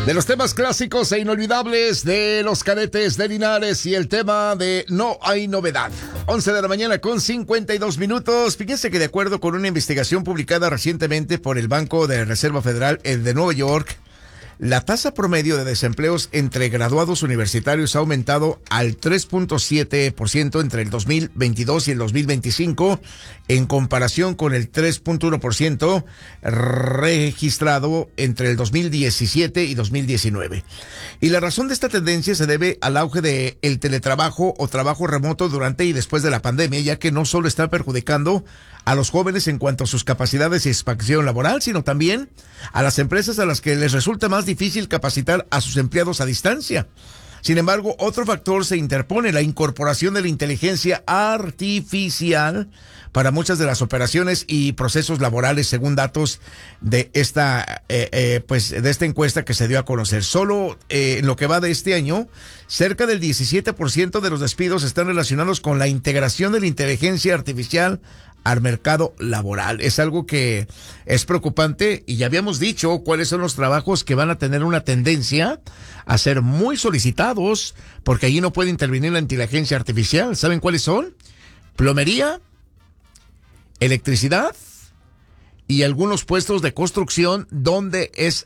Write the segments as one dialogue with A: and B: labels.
A: De los temas clásicos e inolvidables de los Cadetes de Linares y el tema de No hay novedad. 11 de la mañana con 52 minutos. Fíjense que de acuerdo con una investigación publicada recientemente por el Banco de Reserva Federal de Nueva York, la tasa promedio de desempleos entre graduados universitarios ha aumentado al 3.7% entre el 2022 y el 2025, en comparación con el 3.1% registrado entre el 2017 y 2019. Y la razón de esta tendencia se debe al auge del teletrabajo o trabajo remoto durante y después de la pandemia, ya que no solo está perjudicando a los jóvenes en cuanto a sus capacidades y expansión laboral, sino también a las empresas a las que les resulta más difícil capacitar a sus empleados a distancia. Sin embargo, otro factor se interpone: la incorporación de la inteligencia artificial para muchas de las operaciones y procesos laborales, según datos de esta encuesta que se dio a conocer. Solo en lo que va de este año, cerca del 17% de los despidos están relacionados con la integración de la inteligencia artificial al mercado laboral. Es algo que es preocupante, y ya habíamos dicho cuáles son los trabajos que van a tener una tendencia a ser muy solicitados, porque allí no puede intervenir la inteligencia artificial. ¿Saben cuáles son? Plomería, electricidad y algunos puestos de construcción donde es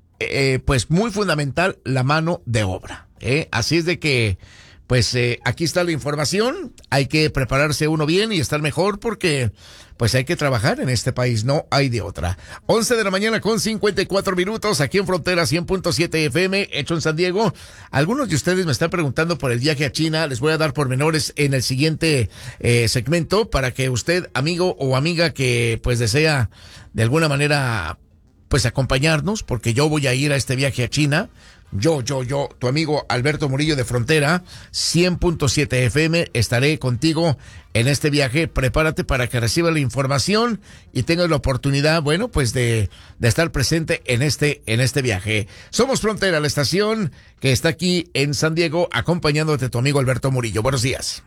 A: muy fundamental la mano de obra. Así es de que aquí está la información. Hay que prepararse uno bien y estar mejor, porque pues hay que trabajar en este país, no hay de otra. 11 de la mañana con 54 minutos, aquí en Frontera 100.7 FM, hecho en San Diego. Algunos de ustedes me están preguntando por el viaje a China. Les voy a dar pormenores en el siguiente segmento, para que usted, amigo o amiga que pues desea de alguna manera pues acompañarnos, porque yo voy a ir a este viaje a China. Yo, tu amigo Alberto Murillo de Frontera 100.7 FM, estaré contigo en este viaje. Prepárate para que reciba la información y tengas la oportunidad, de estar presente en este viaje. Somos Frontera, la estación que está aquí en San Diego, acompañándote tu amigo Alberto Murillo. Buenos días.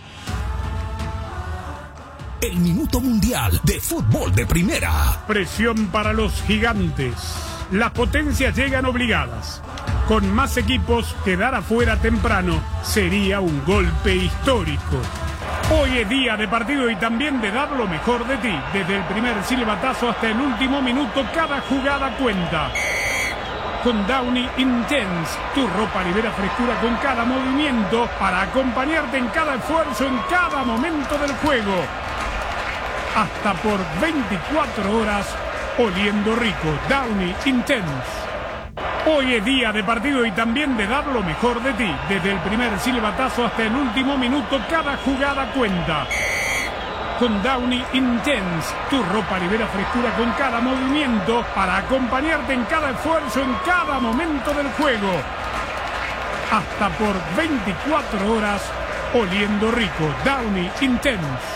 B: El Minuto Mundial de Fútbol de Primera.
C: Presión para los gigantes. Las potencias llegan obligadas. Con más equipos, quedar afuera temprano sería un golpe histórico. Hoy es día de partido y también de dar lo mejor de ti. Desde el primer silbatazo hasta el último minuto, cada jugada cuenta. Con Downy Intense, tu ropa libera frescura con cada movimiento para acompañarte en cada esfuerzo, en cada momento del juego. Hasta por 24 horas oliendo rico. Downy Intense. Hoy es día de partido y también de dar lo mejor de ti. Desde el primer silbatazo hasta el último minuto, cada jugada cuenta. Con Downy Intense, tu ropa libera frescura con cada movimiento para acompañarte en cada esfuerzo, en cada momento del juego. Hasta por 24 horas oliendo rico. Downy Intense.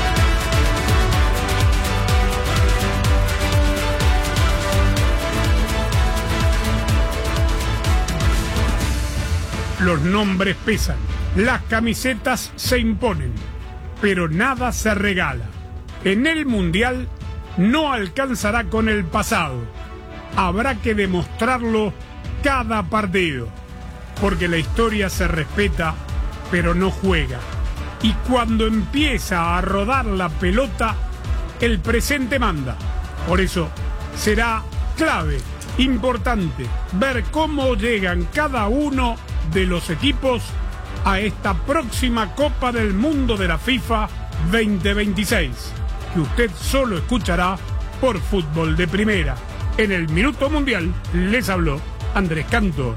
C: Los nombres pesan, las camisetas se imponen, pero nada se regala. En el Mundial no alcanzará con el pasado. Habrá que demostrarlo cada partido, porque la historia se respeta, pero no juega. Y cuando empieza a rodar la pelota, el presente manda. Por eso será clave, importante, ver cómo llegan cada uno de los equipos a esta próxima Copa del Mundo de la FIFA 2026, que usted solo escuchará por Fútbol de Primera. En el Minuto Mundial les habló Andrés Cantor.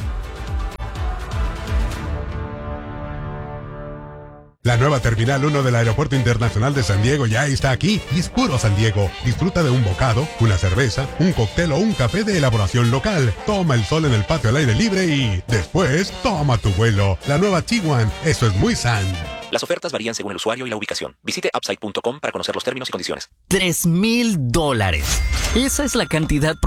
D: La nueva Terminal 1 del Aeropuerto Internacional de San Diego ya está aquí y es puro San Diego. Disfruta de un bocado, una cerveza, un cóctel o un café de elaboración local. Toma el sol en el patio al aire libre y después toma tu vuelo. La nueva Tiguan, eso es muy San.
E: Las ofertas varían según el usuario y la ubicación. Visite upside.com para conocer los términos y condiciones.
F: $3,000. Esa es la cantidad